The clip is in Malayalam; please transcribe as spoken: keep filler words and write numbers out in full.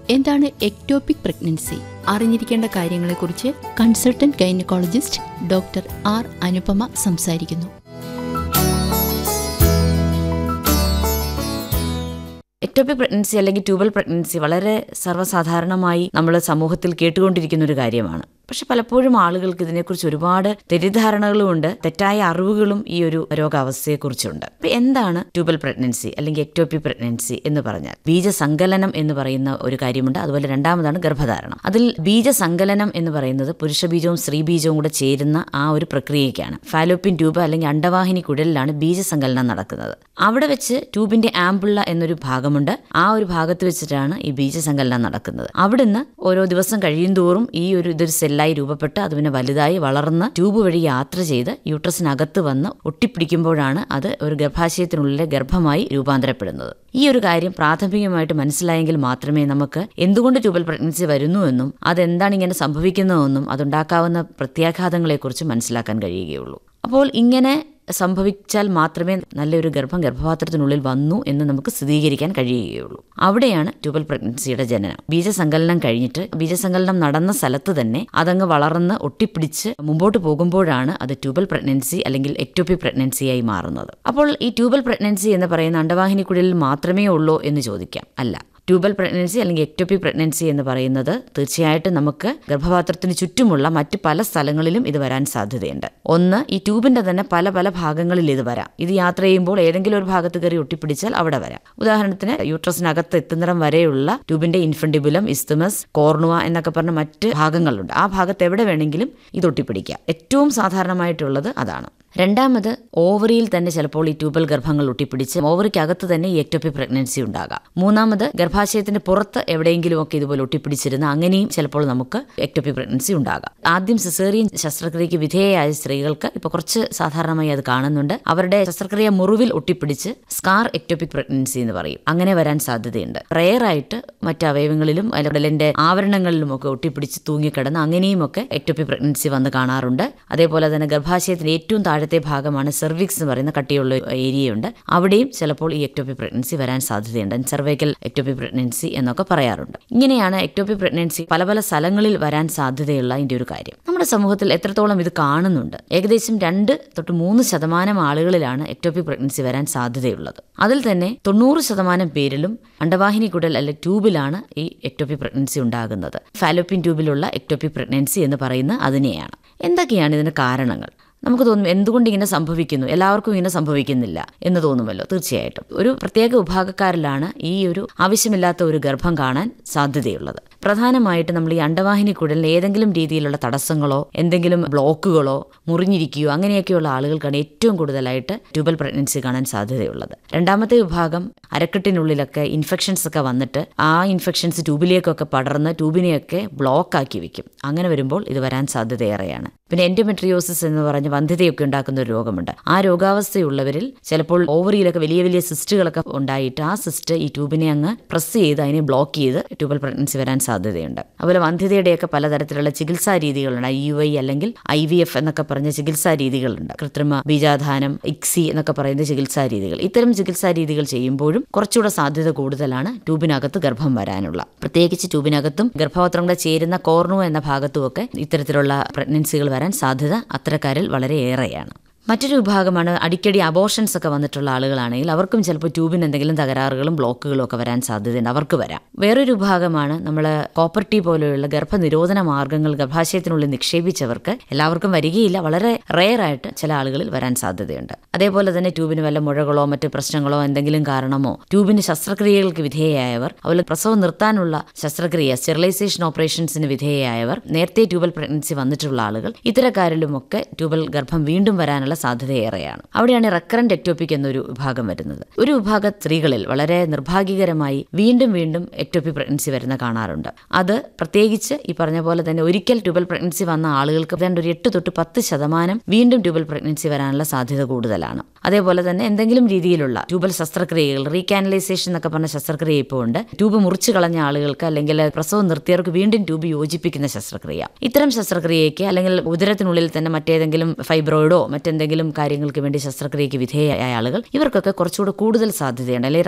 എന്താണ് എക്ടോപിക് പ്രഗ്നൻസി? അറിഞ്ഞിരിക്കേണ്ട കാര്യങ്ങളെക്കുറിച്ച് consultant gynaecologist doctor R Anupama സംസാരിക്കുന്നു. എക്ടോപിക് പ്രഗ്നൻസി അല്ലെങ്കിൽ ട്യൂബൽ പ്രഗ്നൻസി വളരെ സർവ്വസാധാരണമായി നമ്മൾ സമൂഹത്തിൽ കേട്ടുകൊണ്ടിരിക്കുന്ന ഒരു കാര്യമാണ്. പക്ഷെ പലപ്പോഴും ആളുകൾക്ക് ഇതിനെക്കുറിച്ച് ഒരുപാട് തെറ്റിദ്ധാരണകളുമുണ്ട്, തെറ്റായ അറിവുകളും ഈ ഒരു രോഗാവസ്ഥയെക്കുറിച്ചുണ്ട്. ഇപ്പം എന്താണ് ട്യൂബൽ പ്രഗ്നൻസി അല്ലെങ്കിൽ എക്ടോപിക് പ്രഗ്നൻസി എന്ന് പറഞ്ഞാൽ? ബീജസങ്കലനം എന്ന് പറയുന്ന ഒരു കാര്യമുണ്ട്. അതുപോലെ രണ്ടാമതാണ് ഗർഭധാരണം. അതിൽ ബീജസങ്കലനം എന്ന് പറയുന്നത് പുരുഷ ബീജവും സ്ത്രീ ബീജവും കൂടെ ചേരുന്ന ആ ഒരു പ്രക്രിയയ്ക്കാണ്. ഫാലോപ്പിൻ ട്യൂബ് അല്ലെങ്കിൽ അണ്ടവാഹിനി കുഴലിലാണ് ബീജസങ്കലനം നടക്കുന്നത്. അവിടെ വെച്ച് ട്യൂബിന്റെ ആംബുള്ള എന്നൊരു ഭാഗമുണ്ട്. ആ ഒരു ഭാഗത്ത് വെച്ചിട്ടാണ് ഈ ബീജസങ്കലനം നടക്കുന്നത്. അവിടുന്ന് ഓരോ ദിവസം കഴിയും തോറും ഈ ഒരു ഇതൊരു സെല്ലായി രൂപപ്പെട്ട് അത് പിന്നെ വലുതായി വളർന്ന് ട്യൂബ് വഴി യാത്ര ചെയ്ത് യൂട്രസിനകത്ത് വന്ന് ഒട്ടിപ്പിടിക്കുമ്പോഴാണ് അത് ഒരു ഗർഭാശയത്തിനുള്ളിലെ ഗർഭമായി രൂപാന്തരപ്പെടുന്നത്. ഈ ഒരു കാര്യം പ്രാഥമികമായിട്ട് മനസ്സിലായെങ്കിൽ മാത്രമേ നമുക്ക് എന്തുകൊണ്ട് ട്യൂബൽ പ്രഗ്നൻസി വരുന്നുവെന്നും അതെന്താണ് ഇങ്ങനെ സംഭവിക്കുന്നതെന്നും അതുണ്ടാക്കാവുന്ന പ്രത്യാഘാതങ്ങളെക്കുറിച്ച് മനസ്സിലാക്കാൻ കഴിയുകയുള്ളൂ. അപ്പോൾ ഇങ്ങനെ സംഭവിച്ചാൽ മാത്രമേ നല്ലൊരു ഗർഭം ഗർഭപാത്രത്തിനുള്ളിൽ വന്നു എന്ന് നമുക്ക് സ്ഥിരീകരിക്കാൻ കഴിയുകയുള്ളൂ. അവിടെയാണ് ട്യൂബൽ പ്രഗ്നൻസിയുടെ ജനനം. ബീജസങ്കലനം കഴിഞ്ഞിട്ട് ബീജസങ്കലനം നടന്ന സ്ഥലത്ത് തന്നെ അതങ്ങ് വളർന്ന് ഒട്ടിപ്പിടിച്ച് മുമ്പോട്ട് പോകുമ്പോഴാണ് അത് ട്യൂബൽ പ്രഗ്നൻസി അല്ലെങ്കിൽ എക്ടോപിക് പ്രഗ്നൻസിയായി മാറുന്നത്. അപ്പോൾ ഈ ട്യൂബൽ പ്രഗ്നൻസി എന്ന് പറയുന്ന അണ്ടവാഹിനിക്കുഴലിൽ മാത്രമേ ഉള്ളൂ എന്ന് ചോദിക്കാം. അല്ല. ട്യൂബൽ പ്രഗ്നൻസി അല്ലെങ്കിൽ എക്ടോപിക് പ്രഗ്നൻസി എന്ന് പറയുന്നത് തീർച്ചയായിട്ടും നമുക്ക് ഗർഭപാത്രത്തിന് ചുറ്റുമുള്ള മറ്റ് പല സ്ഥലങ്ങളിലും ഇത് വരാൻ സാധ്യതയുണ്ട്. ഒന്ന്, ഈ ട്യൂബിന്റെ തന്നെ പല പല ഭാഗങ്ങളിൽ ഇത് വരാം. ഇത് യാത്ര ചെയ്യുമ്പോൾ ഏതെങ്കിലും ഒരു ഭാഗത്ത് കയറി ഒട്ടിപ്പിടിച്ചാൽ അവിടെ വരാം. ഉദാഹരണത്തിന് യൂട്രസിനകത്ത് എത്തുന്നിടം വരെയുള്ള ട്യൂബിന്റെ ഇൻഫന്റിബുലം, ഇസ്തമസ്, കോർണുവ എന്നൊക്കെ പറഞ്ഞ മറ്റ് ഭാഗങ്ങളുണ്ട്. ആ ഭാഗത്ത് എവിടെ വേണമെങ്കിലും ഇത് ഒട്ടിപ്പിടിക്കാം. ഏറ്റവും സാധാരണമായിട്ടുള്ളത് അതാണ്. രണ്ടാമത്, ഓവറിയിൽ തന്നെ ചിലപ്പോൾ ഈ ട്യൂബൽ ഗർഭങ്ങൾ ഒട്ടിപ്പിടിച്ച് ഓവറിക്കകത്ത് തന്നെ ഈ എക്ടോപിക് പ്രഗ്നൻസി ഉണ്ടാകാം. മൂന്നാമത്, ഗർഭാശയത്തിന്റെ പുറത്ത് എവിടെയെങ്കിലും ഒക്കെ ഇതുപോലെ ഒട്ടിപ്പിടിച്ചിരുന്ന അങ്ങനെയും ചിലപ്പോൾ നമുക്ക് എക്ടോപിക് പ്രഗ്നൻസി ഉണ്ടാകാം. ആദ്യം സിസേറിയൻ ശസ്ത്രക്രിയയ്ക്ക് വിധേയയായ സ്ത്രീകൾക്ക് ഇപ്പോൾ കുറച്ച് സാധാരണമായി അത് കാണുന്നുണ്ട്. അവരുടെ ശസ്ത്രക്രിയ മുറിവിൽ ഒട്ടിപ്പിടിച്ച് സ്കാർ എക്ടോപിക് പ്രഗ്നൻസി എന്ന് പറയും. അങ്ങനെ വരാൻ സാധ്യതയുണ്ട്. റെയറായിട്ട് മറ്റ് അവയവങ്ങളിലും ഉടലിന്റെ ആവരണങ്ങളിലും ഒക്കെ ഒട്ടിപ്പിടിച്ച് തൂങ്ങിക്കിടന്ന് അങ്ങനെയും ഒക്കെ എക്ടോപിക് പ്രഗ്നൻസി വന്ന് കാണാറുണ്ട്. അതേപോലെ തന്നെ ഗർഭാശയത്തിന്റെ ഏറ്റവും താഴത്തെ ഭാഗമാണ് സെർവിക്സ് എന്ന് പറയുന്ന കട്ടിയുള്ള ഏരിയയുണ്ട്. അവിടെയും ചിലപ്പോൾ ഈ എക്ടോപിക് പ്രഗ്നൻസി വരാൻ സാധ്യതയുണ്ട്. സെർവൈക്കൽ എക്ടോപിക് പ്രഗ്നൻസി എന്നൊക്കെ പറയാറുണ്ട്. ഇങ്ങനെയാണ് എക്ടോപിക് പ്രഗ്നൻസി പല പല സ്ഥലങ്ങളിൽ വരാൻ സാധ്യതയുള്ള അതിന്റെ ഒരു കാര്യം. നമ്മുടെ സമൂഹത്തിൽ എത്രത്തോളം ഇത് കാണുന്നുണ്ട്? ഏകദേശം രണ്ട് തൊട്ട് മൂന്ന് ശതമാനം ആളുകളിലാണ് എക്ടോപിക് പ്രഗ്നൻസി വരാൻ സാധ്യതയുള്ളത്. അതിൽ തന്നെ തൊണ്ണൂറ് ശതമാനം പേരിലും അണ്ടവാഹിനി കുഴൽ അല്ലെങ്കിൽ ട്യൂബിലാണ് ഈ എക്ടോപിക് പ്രഗ്നൻസി ഉണ്ടാകുന്നത്. ഫാലോപ്പിൻ ട്യൂബിലുള്ള എക്ടോപിക് പ്രഗ്നൻസി എന്ന് പറയുന്ന അതിനെയാണ്. എന്തൊക്കെയാണ് ഇതിന് കാരണങ്ങൾ? നമുക്ക് തോന്നും എന്തുകൊണ്ട് ഇങ്ങനെ സംഭവിക്കുന്നു, എല്ലാവർക്കും ഇങ്ങനെ സംഭവിക്കുന്നില്ല എന്ന് തോന്നുമല്ലോ. തീർച്ചയായിട്ടും ഒരു പ്രത്യേക വിഭാഗക്കാരിലാണ് ഈ ഒരു ആവശ്യമില്ലാത്ത ഒരു ഗർഭം കാണാൻ സാധ്യതയുള്ളത്. പ്രധാനമായിട്ട് നമ്മൾ ഈ അണ്ടവാഹിനി കുഴലിന് ഏതെങ്കിലും രീതിയിലുള്ള തടസ്സങ്ങളോ എന്തെങ്കിലും ബ്ലോക്കുകളോ മുറിഞ്ഞിരിക്കുകയോ അങ്ങനെയൊക്കെയുള്ള ആളുകൾക്കാണ് ഏറ്റവും കൂടുതലായിട്ട് ട്യൂബൽ പ്രഗ്നൻസി കാണാൻ സാധ്യതയുള്ളത്. രണ്ടാമത്തെ വിഭാഗം അരക്കെട്ടിനുള്ളിലൊക്കെ ഇൻഫെക്ഷൻസ് ഒക്കെ വന്നിട്ട് ആ ഇൻഫെക്ഷൻസ് ട്യൂബിലേക്കൊക്കെ പടർന്ന് ട്യൂബിനെയൊക്കെ ബ്ലോക്ക് ആക്കി വെക്കും. അങ്ങനെ വരുമ്പോൾ ഇത് വരാൻ സാധ്യതയേറെയാണ്. പിന്നെ എൻഡോമെട്രിയോസിസ് എന്ന് പറഞ്ഞ് വന്ധ്യതയൊക്കെ ഉണ്ടാക്കുന്ന ഒരു രോഗമുണ്ട്. ആ രോഗാവസ്ഥയുള്ളവരിൽ ചിലപ്പോൾ ഓവറിയിലൊക്കെ വലിയ വലിയ സിസ്റ്റുകളൊക്കെ ഉണ്ടായിട്ട് ആ സിസ്റ്റ് ഈ ട്യൂബിനെ അങ്ങ് പ്രസ് ചെയ്ത് അതിനെ ബ്ലോക്ക് ചെയ്ത് ട്യൂബൽ പ്രഗ്നൻസി വരാൻ സാധ്യതയുണ്ട്. അതുപോലെ വന്ധ്യതയുടെയൊക്കെ പലതരത്തിലുള്ള ചികിത്സാ രീതികളുണ്ട്. ഐ യു ഐ അല്ലെങ്കിൽ ഐ വി എഫ് എന്നൊക്കെ പറഞ്ഞ ചികിത്സാ രീതികളുണ്ട്. കൃത്രിമ ബീജാധാനം, ഇക്സി എന്നൊക്കെ പറയുന്ന ചികിത്സാ രീതികൾ. ഇത്തരം ചികിത്സാ രീതികൾ ചെയ്യുമ്പോഴും കുറച്ചുകൂടെ സാധ്യത കൂടുതലാണ് ട്യൂബിനകത്ത് ഗർഭം വരാനുള്ള. പ്രത്യേകിച്ച് ട്യൂബിനകത്തും ഗർഭപാത്രം കൂടെ ചേരുന്ന കോർണു എന്ന ഭാഗത്തുമൊക്കെ ഇത്തരത്തിലുള്ള പ്രഗ്നൻസികൾ വരാൻ സാധ്യത അത്തരക്കാരിൽ വളരെ ഏറെയാണ്. മറ്റൊരു വിഭാഗമാണ് അടിക്കടി അബോർഷൻസ് ഒക്കെ വന്നിട്ടുള്ള ആളുകളാണെങ്കിൽ അവർക്കും ചിലപ്പോൾ ട്യൂബിന് എന്തെങ്കിലും തകരാറുകളും ബ്ലോക്കുകളും ഒക്കെ വരാൻ സാധ്യതയുണ്ട്. അവർക്ക് വരാം. വേറൊരു വിഭാഗമാണ് നമ്മൾ കോപ്പർ ടീ പോലെയുള്ള ഗർഭനിരോധന മാർഗ്ഗങ്ങൾ ഗർഭാശയത്തിനുള്ളിൽ നിക്ഷേപിച്ചവർക്ക്. എല്ലാവർക്കും വരികയില്ല, വളരെ റെയറായിട്ട് ചില ആളുകളിൽ വരാൻ സാധ്യതയുണ്ട്. അതേപോലെ തന്നെ ട്യൂബിന് വല്ല മുഴകളോ മറ്റ് പ്രശ്നങ്ങളോ എന്തെങ്കിലും കാരണമോ ട്യൂബിന് ശസ്ത്രക്രിയകൾക്ക് വിധേയയായവർ, അതുപോലെ പ്രസവം നിർത്താനുള്ള ശസ്ത്രക്രിയ സ്റ്റെറിലൈസേഷൻ ഓപ്പറേഷൻസിന് വിധേയയായവർ, നേരത്തെ ട്യൂബൽ പ്രഗ്നൻസി വന്നിട്ടുള്ള ആളുകൾ, ഇത്തരക്കാരിലുമൊക്കെ ട്യൂബൽ ഗർഭം വീണ്ടും വരാനുള്ള സാധ്യതയേറെയാണ്. അവിടെയാണ് റെക്കറന്റ് എക്ടോപിക് എന്നൊരു വിഭാഗം വരുന്നത്. ഒരു വിഭാഗം സ്ത്രീകളിൽ വളരെ നിർഭാഗ്യകരമായി വീണ്ടും വീണ്ടും എക്ടോപിക് പ്രഗ്നൻസി വരുന്ന കാണാറുണ്ട്. അത് പ്രത്യേകിച്ച് ഈ പറഞ്ഞ പോലെ തന്നെ ഒരിക്കൽ ട്യൂബൽ പ്രഗ്നൻസി വന്ന ആളുകൾക്ക് ഒരു എട്ട് തൊട്ട് പത്ത് ശതമാനം വീണ്ടും ട്യൂബൽ പ്രഗ്നൻസി വരാനുള്ള സാധ്യത കൂടുതലാണ്. അതേപോലെ തന്നെ എന്തെങ്കിലും രീതിയിലുള്ള ട്യൂബൽ ശസ്ത്രക്രിയകൾ, റീകാനലൈസേഷൻ എന്നൊക്കെ പറഞ്ഞ ശസ്ത്രക്രിയ ഇപ്പോൾ ഉണ്ട്. ട്യൂബ് മുറിച്ചു കളഞ്ഞ ആളുകൾക്ക് അല്ലെങ്കിൽ പ്രസവം നിർത്തിയവർക്ക് വീണ്ടും ട്യൂബ് യോജിപ്പിക്കുന്ന ശസ്ത്രക്രിയ. ഇത്തരം ശസ്ത്രക്രിയയ്ക്ക് അല്ലെങ്കിൽ ഉദരത്തിനുള്ളിൽ തന്നെ മറ്റേതെങ്കിലും ഫൈബ്രോയിഡോ മറ്റെന്തെങ്കിലും കാര്യങ്ങൾക്ക് വേണ്ടി ശസ്ത്രക്രിയയ്ക്ക് വിധേയമായ ആളുകൾ, ഇവർക്കൊക്കെ കുറച്ചുകൂടെ കൂടുതൽ സാധ്യതയുണ്ട്. അല്ലെങ്കിൽ